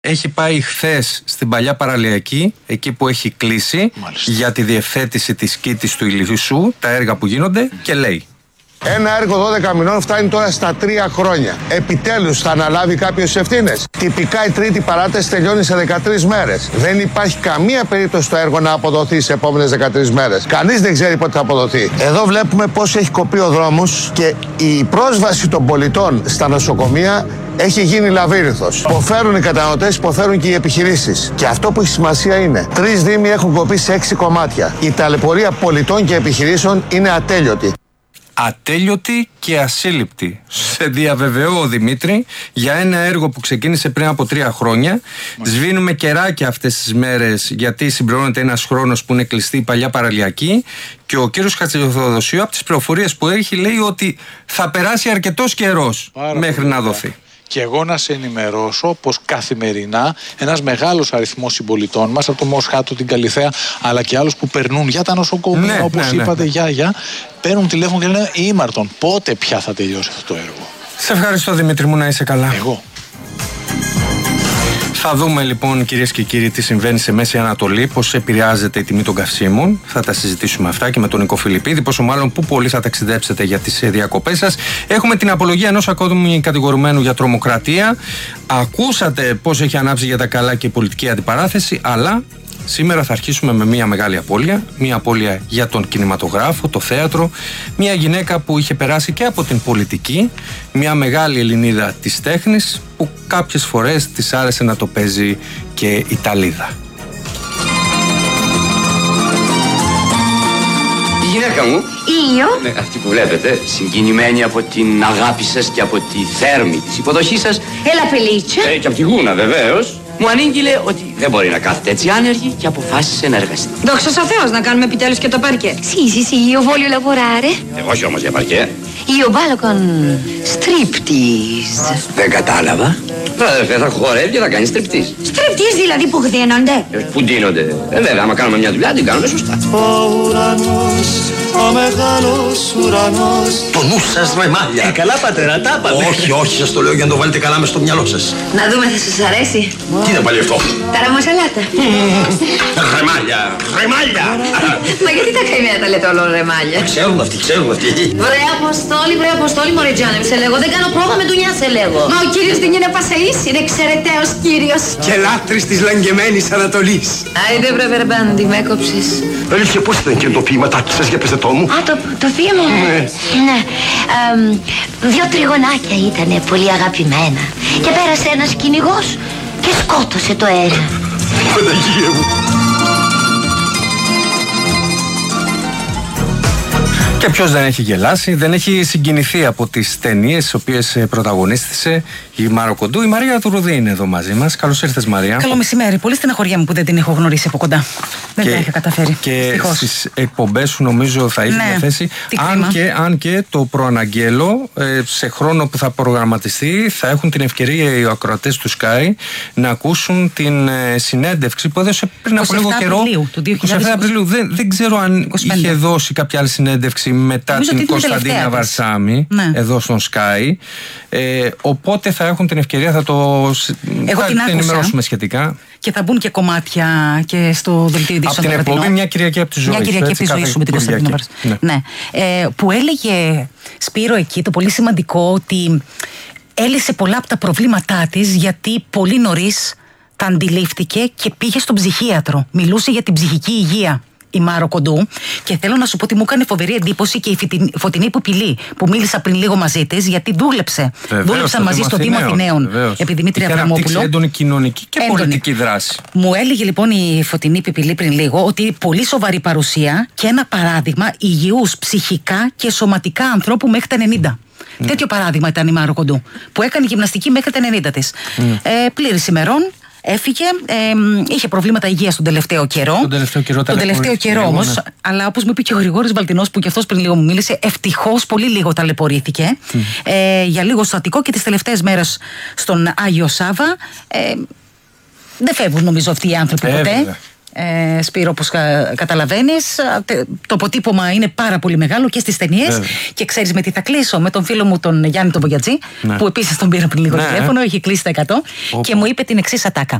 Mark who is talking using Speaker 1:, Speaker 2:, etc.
Speaker 1: Έχει πάει χθες στην παλιά παραλιακή, εκεί που έχει κλείσει, μάλιστα, για τη διευθέτηση της Κήτης του Ηλισσού, τα έργα που γίνονται, και λέει:
Speaker 2: ένα έργο 12 μηνών φτάνει τώρα στα 3 χρόνια. Επιτέλους θα αναλάβει κάποιος ευθύνες. Τυπικά η τρίτη παράταση τελειώνει σε 13 μέρες. Δεν υπάρχει καμία περίπτωση το έργο να αποδοθεί σε επόμενες 13 μέρες. Κανείς δεν ξέρει πότε θα αποδοθεί. Εδώ βλέπουμε πώς έχει κοπεί ο δρόμος και η πρόσβαση των πολιτών στα νοσοκομεία έχει γίνει λαβύρινθος. Υποφέρουν οι καταναλωτές, υποφέρουν και οι επιχειρήσεις. Και αυτό που έχει σημασία είναι: 3 δήμοι έχουν κοπεί σε 6 κομμάτια. Η ταλαιπωρία πολιτών και επιχειρήσεων είναι ατέλειωτη.
Speaker 1: Ατέλειωτη και ασύλληπτη. Σε διαβεβαιώ, Δημήτρη, για ένα έργο που ξεκίνησε πριν από 3 χρόνια. Σβήνουμε κεράκια αυτές τις μέρες, γιατί συμπληρώνεται ένας χρόνος που είναι κλειστή η παλιά παραλιακή. Και ο κύριος Χατζηθεοδοσίου, από τις πληροφορίες που έχει, λέει ότι θα περάσει αρκετός καιρός μέχρι να δοθεί.
Speaker 3: Και εγώ να σε ενημερώσω πως καθημερινά ένας μεγάλος αριθμός συμπολιτών μας, από το Μοσχάτο, την Καλιθέα, αλλά και άλλους που περνούν για τα νοσοκομεία, όπως είπατε, για παίρνουν τηλέφωνο και λένε: ήμαρτον, πότε πια θα τελειώσει αυτό το έργο.
Speaker 1: Σε ευχαριστώ, Δημήτρη μου, να είσαι καλά.
Speaker 3: Εγώ.
Speaker 1: Θα δούμε λοιπόν, κυρίες και κύριοι, τι συμβαίνει σε Μέση Ανατολή, πώς επηρεάζεται η τιμή των καυσίμων. Θα τα συζητήσουμε αυτά και με τον Νικό Φιλιππίδη, πόσο μάλλον που πολύ θα ταξιδέψετε για τις διακοπές σας. Έχουμε την απολογία ενός ακόμη κατηγορουμένου για τρομοκρατία. Ακούσατε πώς έχει ανάψει για τα καλά και η πολιτική αντιπαράθεση, αλλά σήμερα θα αρχίσουμε με μια μεγάλη απώλεια. Μια απώλεια για τον κινηματογράφο, το θέατρο. Μια γυναίκα που είχε περάσει και από την πολιτική. Μια μεγάλη Ελληνίδα της τέχνης που κάποιες φορές της άρεσε να το παίζει και η Ταλίδα.
Speaker 4: Η γυναίκα μου,
Speaker 5: Io,
Speaker 4: αυτή που βλέπετε, συγκινημένη από την αγάπη σας και από τη θέρμη της υποδοχής σας,
Speaker 5: e la felice.
Speaker 4: και από τη γούνα βεβαίως, μου ανήγγειλε ότι δεν μπορεί να κάθεται έτσι άνεργη και αποφάσισε να εργαστεί.
Speaker 5: Δόξα τω Θεώ, να κάνουμε επιτέλους και το παρκέ.
Speaker 6: Sì, io voglio lavorare.
Speaker 4: Όχι όμως για παρκέ.
Speaker 6: Io ballo con striptease.
Speaker 4: Δεν κατάλαβα. Αδερφέ, θα χορεύει και θα κάνει στριπτής.
Speaker 5: Striptease δηλαδή που γδίνονται.
Speaker 4: Που ντύνονται. Βέβαια, άμα κάνουμε μια δουλειά, την κάνουμε σωστά.
Speaker 7: Ο μεγάλος ουρανός.
Speaker 8: Το νου σας, ρεμάλια.
Speaker 7: Καλά, πατέρα, τα είπατε.
Speaker 8: Όχι, σας το λέω για να το βάλετε καλά μες στο μυαλό σας.
Speaker 6: Να δούμε, θα σας αρέσει.
Speaker 8: Τι είναι πάλι αυτό?
Speaker 6: Τα ραμοσαλάτα.
Speaker 8: Ρεμάλια.
Speaker 6: Μα γιατί τα καημένα τα λέτε όλο ρεμάλια?
Speaker 8: Ξέρουν αυτοί.
Speaker 6: Βρε Αποστόλη, μωρέ Τζάνεμ, σε λέγω. Δεν κάνω πρόβα με δουλειά, σε λέγω.
Speaker 5: Μα ο κύριος δεν είναι πασεής, είναι εξαιρεταίος κύριος.
Speaker 7: Και λάτρης της λαγκεμένης Ανατολής.
Speaker 6: Άιντε βρε Βερμπάντη, με έκοψες.
Speaker 8: Αλήθεια, πώς ήταν και το ποιηματάκι σας, για πέστε το μου?
Speaker 6: Α, το ποίημα μου. Ναι. 2 τριγωνάκια ήτανε πολύ αγαπημένα. Και πέρασε ένας κυνηγός και σκότωσε το ένα.
Speaker 8: Παναγία μου.
Speaker 1: Και ποιος δεν έχει γελάσει, δεν έχει συγκινηθεί από τις ταινίες τις οποίες πρωταγωνίστησε η Μάρο Κοντού? Η Μαρία Τουρουδή είναι εδώ μαζί μας. Καλώς ήρθες, Μαρία.
Speaker 9: Καλό μεσημέρι. Πολύ στεναχωριά που δεν την έχω γνωρίσει από κοντά. Δεν τα είχα καταφέρει.
Speaker 1: Και στις εκπομπές σου νομίζω θα είχε διαθέσει. Αν και το προαναγγέλω, σε χρόνο που θα προγραμματιστεί, θα έχουν την ευκαιρία οι ακροατές του Sky να ακούσουν την συνέντευξη που έδωσε πριν από λίγο καιρό. 27 Απριλίου. Δεν ξέρω αν είχε δώσει κάποια άλλη συνέντευξη μετά την Κωνσταντίνα Βαρσάμι, εδώ στον Sky. Οπότε θα έχουν την ευκαιρία, θα την ενημερώσουμε σχετικά.
Speaker 9: Και θα μπουν και κομμάτια και στο δελτίο ειδήσεων.
Speaker 1: Από την εκπομπή Μια Κυριακή από τη Ζωή.
Speaker 9: Μια Κυριακή από τη Ζωή σου με την Κωνσταντίνα Βαρσάμι. Ναι. Που έλεγε, Σπύρο, εκεί το πολύ σημαντικό, ότι έλυσε πολλά από τα προβλήματά της, γιατί πολύ νωρίς τα αντιλήφθηκε και πήγε στον ψυχίατρο. Μιλούσε για την ψυχική υγεία η Μάρο Κοντού, και θέλω να σου πω ότι μου έκανε φοβερή εντύπωση και η Φωτεινή Πουπηλή που μίλησα πριν λίγο μαζί της, γιατί δούλεψαν μαζί στο Δήμο Αθηναίων επί Δημήτρη Αβραμόπουλο.
Speaker 1: Είχε αναπτύξει έντονη κοινωνική και πολιτική δράση.
Speaker 9: Μου έλεγε λοιπόν η Φωτεινή Πουπηλή πριν λίγο ότι πολύ σοβαρή παρουσία και ένα παράδειγμα υγιούς ψυχικά και σωματικά ανθρώπου μέχρι τα 90. Τέτοιο παράδειγμα ήταν η Μάρο Κοντού, που έκανε γυμναστική μέχρι τα 90 της. Πλήρης ημερών. Έφυγε, είχε προβλήματα υγείας τον τελευταίο καιρό. Τον τελευταίο καιρό όμως, αλλά όπως μου είπε και ο Γρηγόρης Βαλτινός, που και αυτός πριν λίγο μου μίλησε, ευτυχώς πολύ λίγο ταλαιπωρήθηκε. Για λίγο στατικό, και τις τελευταίες μέρες στον Άγιο Σάβα. Δεν φεύγουν νομίζω αυτοί οι άνθρωποι ποτέ. Σπύρο, όπως καταλαβαίνεις, το αποτύπωμα είναι πάρα πολύ μεγάλο και στις ταινίες. Και ξέρεις με τι θα κλείσω? Με τον φίλο μου τον Γιάννη τον Βογιατζή, που επίσης τον πήρα πριν λίγο τηλέφωνο, έχει κλείσει τα 100 και μου είπε την εξής ατάκα.